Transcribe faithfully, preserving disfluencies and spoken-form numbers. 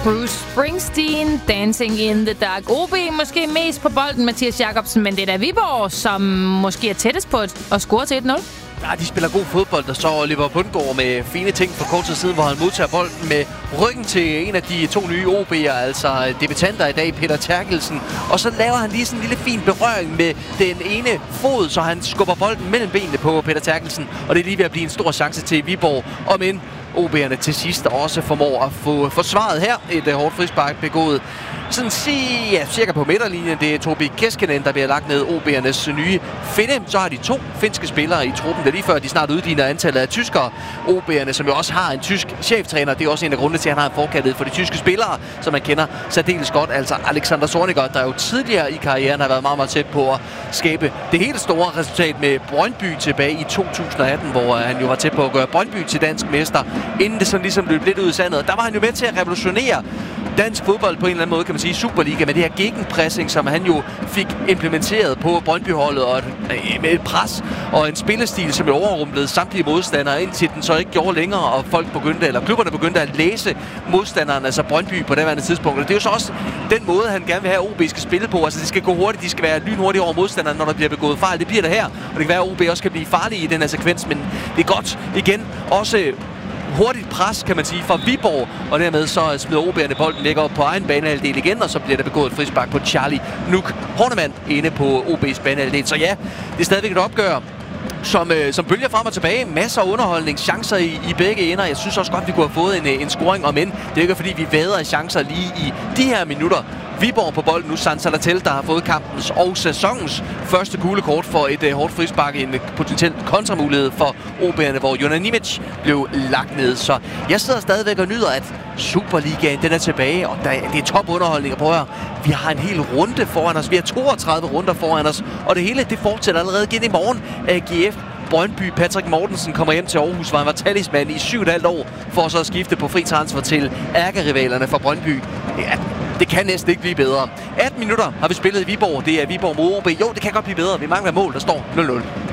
Bruce Springsteen, Dancing in the Dark. O B måske mest på bolden, Mathias Jacobsen, men det er da Viborg, som måske er tættest på at score til et nul. Ja, de spiller god fodbold, der så Oliver Bundgaard med fine ting for kort tid siden, hvor han modtager bolden med ryggen til en af de to nye O B'er, altså debutanter i dag, Peter Terkelsen. Og så laver han lige sådan en lille fin berøring med den ene fod, så han skubber bolden mellem benene på Peter Terkelsen. Og det er lige ved at blive en stor chance til Viborg, om end O B'erne til sidst også formår at få forsvaret her. Et uh, hårdt frispark begået sådan sige, ja, cirka på midterlinjen. Det er Tobi Keskinen, der bliver lagt ned. O B'ernes nye finde. Så har de to finske spillere i truppen. Det er lige før, de snart udligner antallet af tyskere. O B'erne, som jo også har en tysk cheftræner. Det er også en af grundene til, at han har en forkærlighed for de tyske spillere, som man kender særdeles godt. Altså Alexander Zorniger, der jo tidligere i karrieren har været meget, meget tæt på at skabe det helt store resultat med Brøndby tilbage i to tusind og atten, hvor han jo var tæt på at gøre Brøndby til dansk mester, inden det sådan ligesom løb lidt ud i sandet. Der var han jo med til at revolutionere dansk fodbold på en eller anden måde, kan man sige, Superliga, med det her gegenpressing, som han jo fik implementeret på Brøndby-holdet, og et, med et pres og en spillestil, som jo overrumplede samtlige modstandere, indtil den så ikke gjorde længere, og folk begyndte, eller klubberne begyndte at læse modstanderen, altså Brøndby på det tidspunkt. Og det er jo så også den måde, han gerne vil have, at O B skal spille på. Altså, det skal gå hurtigt, de skal være lynhurtige over modstanderen, når der bliver begået fejl. Det bliver der her, og det kan være, at O B også kan blive farlige i den her sekvens, men det er godt igen også hurtigt pres, kan man sige, fra Viborg, og dermed så smider O B'erne bolden ligger op på egen banehalvdel igen, og så bliver der begået et frispark på Charlie Nuk Hornemann inde på O B's banehalvdel. Så ja, det er stadigvæk et opgør, som, øh, som bølger frem og tilbage. Masser af underholdning, chancer i, i begge ender. Jeg synes også godt, vi kunne have fået en, en scoring, om end det er ikke fordi, vi vader af chancer lige i de her minutter. Viborg på bolden nu, San Salatel, der har fået kampens og sæsonens første gule kort for et uh, hårdt frispark, en potentielt kontramulighed for O B'erne, hvor Jonas Nimic blev lagt ned. Så jeg sidder stadigvæk og nyder, at Superligaen den er tilbage, og der, det er topunderholdning. Og prøv at høre, vi har en hel runde foran os. Vi har toogtredive runder foran os, og det hele det fortsætter allerede igen i morgen. A G F Brøndby. Patrick Mortensen kommer hjem til Aarhus, hvor han var talisman i syv og et halvt år, for så at skifte på fri transfer til ærkerivalerne fra Brøndby. Ja, det kan næsten ikke blive bedre. atten minutter har vi spillet i Viborg. Det er Viborg mod O B. Jo, det kan godt blive bedre. Vi mangler mål, der står nul nul.